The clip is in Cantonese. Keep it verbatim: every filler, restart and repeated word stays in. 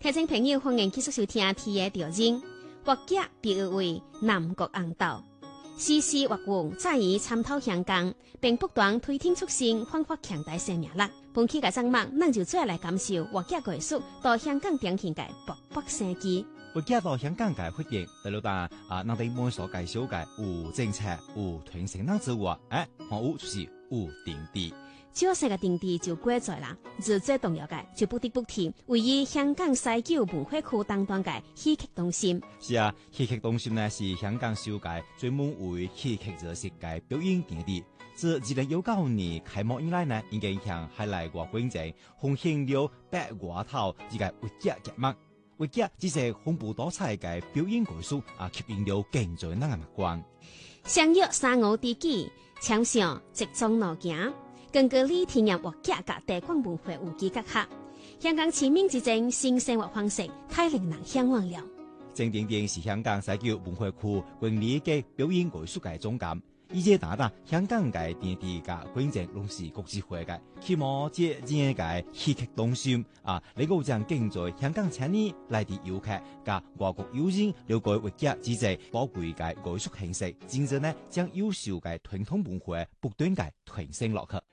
係請朋友歡迎繼續收聽T嘅調音，畫家被譽為南國紅豆。時事畫文在於參透香港，並不斷推天出新，焕發強大生命力。本期嘅節目，咱就再來感受畫家藝術到香港展現嘅勃勃生機。 畫家到香港嘅發展，第六單啊，我哋每所介紹嘅有政策、有傳承人之外，誒，還有就是有定地。 少細嘅定地就貴在啦，而最重要嘅就不得不提位於香港西九文化區當中嘅戲劇中心。 是啊，戲劇中心呢是香港首屆專門為戲劇者設計表演場地。自二零一九年開幕以來呢，已經向海內外觀眾奉獻了百外套一個畫家節目。畫家只是豐富多彩嘅表演藝術啊，吸引了更多人嘅目光。 相約三五知己，暢想直中路行。根據呢體驗畫家嘅地廣文化有機結合，香港前面之種新生活方式太令人向往了。 正正正是香港西九文化區管理嘅表演藝術嘅總監，以及打打香港嘅電地嘅觀眾攏是國際化嘅，希望借呢個戲劇中心啊，能夠將更多香港青年來地遊客加外國友人了解畫家之際寶貴嘅藝術形式，真正呢將優秀嘅傳統文化不斷嘅傳承落去。